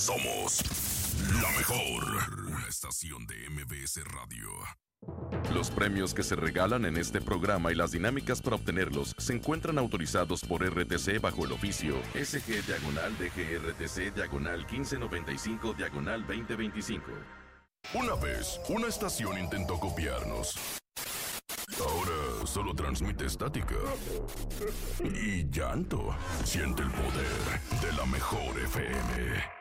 Somos la mejor. Una estación de MBS Radio. Los premios que se regalan en este programa y las dinámicas para obtenerlos se encuentran autorizados por RTC bajo el oficio SG-DGRTC/1595/2025. Una vez, una estación intentó copiarnos. Ahora solo transmite estática y llanto. Siente el poder de la mejor FM.